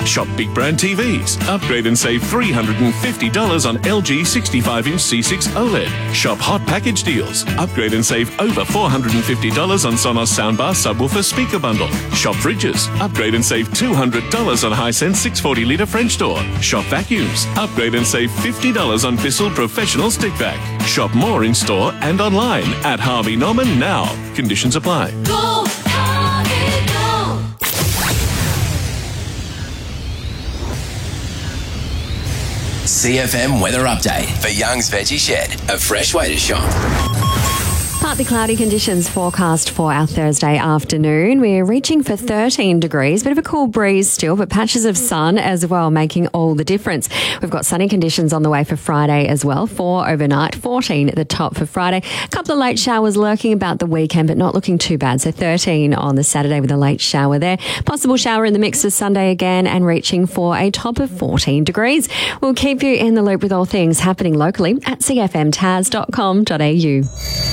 Shop big brand TVs. Upgrade and save $350 on LG 65-inch C6 OLED. Shop hot package deals. Upgrade and save over $450 on Sonos soundbar subwoofer speaker bundle. Shop fridges. Upgrade and save $200 on Hisense 640-litre French door. Shop vacuums. Upgrade and save $50 on Bissell Professional Stick Vac. Shop more in store and online at Harvey Norman now. Conditions apply. Go, Harvey, go. CFM weather update for Young's Veggie Shed, a fresh way to shop. Partly cloudy conditions forecast for our Thursday afternoon. We're reaching for 13 degrees, bit of a cool breeze still, but patches of sun as well, making all the difference. We've got sunny conditions on the way for Friday as well. 4 overnight, 14 at the top for Friday. A couple of late showers lurking about the weekend, but not looking too bad. So 13 on the Saturday with a late shower there. Possible shower in the mix for Sunday again and reaching for a top of 14 degrees. We'll keep you in the loop with all things happening locally at cfmtaz.com.au.